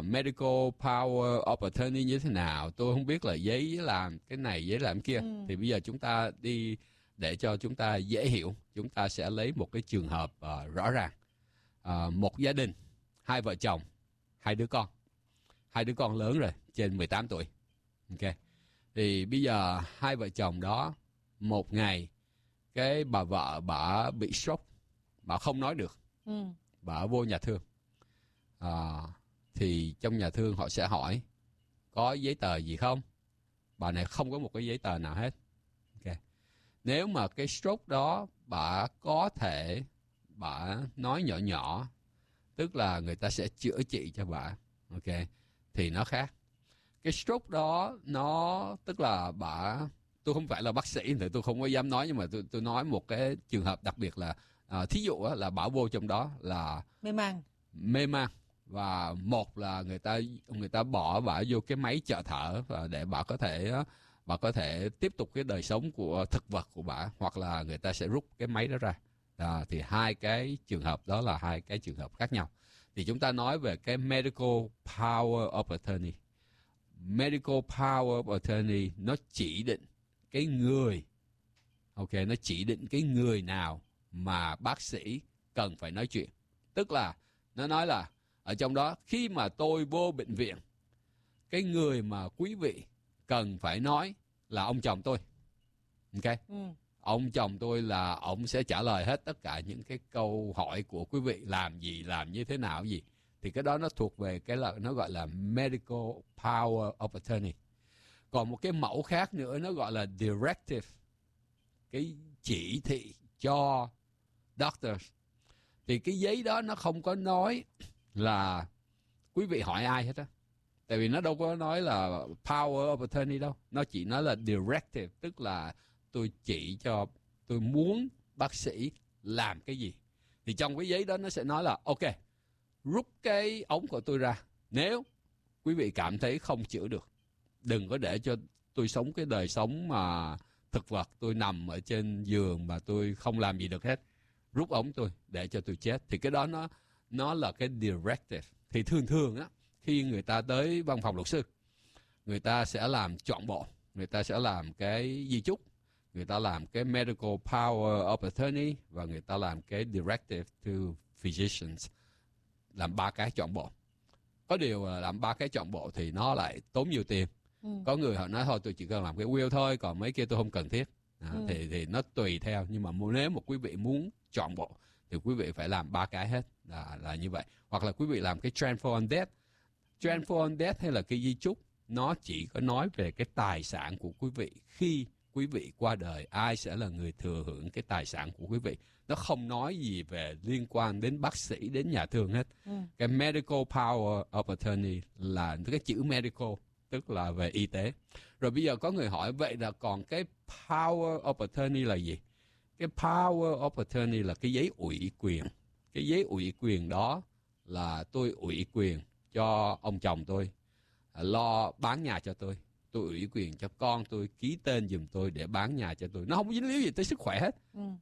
medical power of attorney như thế nào, tôi không biết là giấy làm cái này, giấy làm kia. Thì bây giờ chúng ta đi, để cho chúng ta dễ hiểu, chúng ta sẽ lấy một cái trường hợp rõ ràng. Một gia đình, hai vợ chồng, hai đứa con lớn rồi, trên 18 tuổi. Ok. Thì bây giờ hai vợ chồng đó, một ngày cái bà vợ bà bị stroke, bà không nói được, bà vô nhà thương. Thì trong nhà thương họ sẽ hỏi có giấy tờ gì không. Bà này không có một cái giấy tờ nào hết. Ok. Nếu mà cái stroke đó bà có thể bà nói nhỏ nhỏ, tức là người ta sẽ chữa trị cho bà. Ok. Thì nó khác. Cái stroke đó nó tức là tôi không phải là bác sĩ thì tôi không có dám nói, nhưng mà tôi nói một cái trường hợp đặc biệt là thí dụ là bà vô trong đó là mê man, và một là người ta bỏ bà vô cái máy trợ thở và để bà có thể tiếp tục cái đời sống của thực vật của bà, hoặc là người ta sẽ rút cái máy đó ra. Thì hai cái trường hợp đó là hai cái trường hợp khác nhau. Thì chúng ta nói về cái medical power of attorney. Medical power of attorney nó chỉ định cái người, ok, nó chỉ định cái người nào mà bác sĩ cần phải nói chuyện. Tức là nó nói là ở trong đó, khi mà tôi vô bệnh viện, cái người mà quý vị cần phải nói là ông chồng tôi. Ok. Ông chồng tôi là ông sẽ trả lời hết tất cả những cái câu hỏi của quý vị, làm gì, làm như thế nào gì. Thì cái đó nó thuộc về cái là nó gọi là medical power of attorney. Còn một cái mẫu khác nữa nó gọi là directive, cái chỉ thị cho doctors. Thì cái giấy đó nó không có nói là quý vị hỏi ai hết á. Tại vì nó đâu có nói là power of attorney đâu. Nó chỉ nói là directive, tức là tôi chỉ cho, tôi muốn bác sĩ làm cái gì. Thì trong cái giấy đó nó sẽ nói là ok, rút cái ống của tôi ra nếu quý vị cảm thấy không chữa được. Đừng có để cho tôi sống cái đời sống mà thực vật, tôi nằm ở trên giường mà tôi không làm gì được hết. Rút ống tôi để cho tôi chết. Thì cái đó nó là cái directive. Thì thường á, khi người ta tới văn phòng luật sư, người ta sẽ làm trọn bộ. Người ta sẽ làm cái di chúc, người ta làm cái medical power of attorney, và người ta làm cái directive to physicians. Làm ba cái trọn bộ. Có điều là làm ba cái trọn bộ thì nó lại tốn nhiều tiền. Có người họ nói thôi tôi chỉ cần làm cái will thôi, còn mấy kia tôi không cần thiết. Thì nó tùy theo. Nhưng mà nếu một quý vị muốn trọn bộ thì quý vị phải làm ba cái hết, là như vậy. Hoặc là quý vị làm cái transfer on death. Transfer on death hay là cái di chúc, nó chỉ có nói về cái tài sản của quý vị khi quý vị qua đời, ai sẽ là người thừa hưởng cái tài sản của quý vị. Nó không nói gì về liên quan đến bác sĩ, đến nhà thương hết. Cái medical power of attorney là cái chữ medical, tức là về y tế. Rồi bây giờ có người hỏi vậy là còn cái power of attorney là gì? Cái power of attorney là cái giấy ủy quyền. Cái giấy ủy quyền đó là tôi ủy quyền cho ông chồng tôi lo bán nhà cho tôi. Tôi ủy quyền cho con tôi ký tên giùm tôi để bán nhà cho tôi. Nó không dính líu gì tới sức khỏe hết.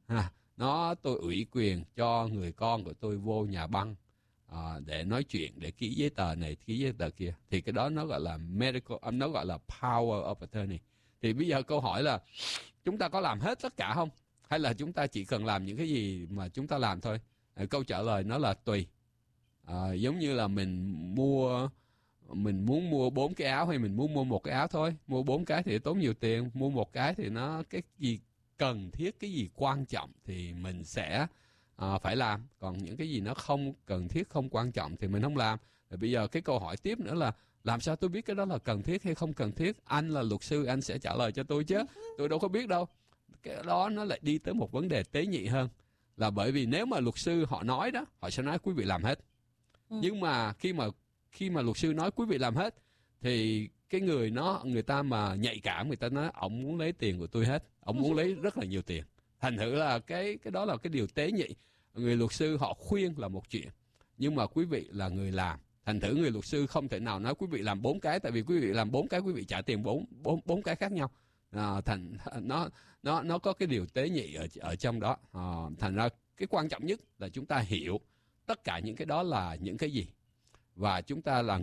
Tôi ủy quyền cho người con của tôi vô nhà băng để nói chuyện, để ký giấy tờ này, ký giấy tờ kia. Thì cái đó nó gọi là medical, nó gọi là power of attorney. Thì bây giờ câu hỏi là chúng ta có làm hết tất cả không? Hay là chúng ta chỉ cần làm những cái gì mà chúng ta làm thôi? Câu trả lời nó là tùy. Giống như là mình muốn mua 4 cái áo hay mình muốn mua 1 cái áo thôi. Mua 4 cái thì tốn nhiều tiền. Mua 1 cái thì nó cái gì cần thiết, cái gì quan trọng thì mình sẽ phải làm. Còn những cái gì nó không cần thiết, không quan trọng thì mình không làm. Rồi bây giờ cái câu hỏi tiếp nữa là làm sao tôi biết cái đó là cần thiết hay không cần thiết? Anh là luật sư, anh sẽ trả lời cho tôi chứ. Tôi đâu có biết đâu. Cái đó nó lại đi tới một vấn đề tế nhị hơn. Là bởi vì nếu mà luật sư họ nói đó, họ sẽ nói quý vị làm hết. Nhưng mà khi mà luật sư nói quý vị làm hết thì cái người ta mà nhạy cảm, người ta nói ổng muốn lấy tiền của tôi hết, ổng muốn lấy rất là nhiều tiền. Thành thử là cái đó là cái điều tế nhị. Người luật sư họ khuyên là một chuyện, nhưng mà quý vị là người làm. Thành thử người luật sư không thể nào nói quý vị làm 4 cái, tại vì quý vị làm 4 cái quý vị trả tiền 4 cái khác nhau. Nó có cái điều tế nhị ở trong đó. Thành ra cái quan trọng nhất là chúng ta hiểu tất cả những cái đó là những cái gì, và chúng ta là